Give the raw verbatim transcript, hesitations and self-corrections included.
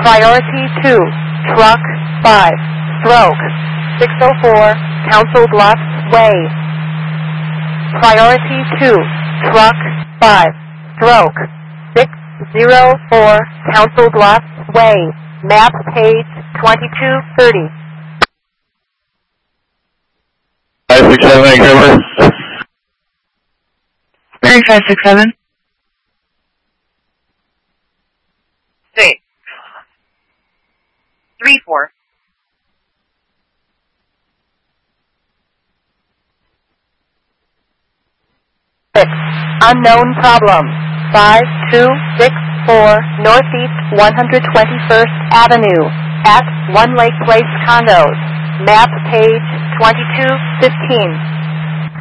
Priority two, truck five, stroke six oh four, Council Bluffs Way. Priority two, truck five, stroke six oh four, Council Bluffs Way. Map page twenty-two thirty. five six seven, Vancouver. Mary five six seven. Six. Three four. Six. Unknown problem. Five two six four Northeast one hundred twenty-first Avenue at One Lake Place Condos. Map page twenty-two fifteen.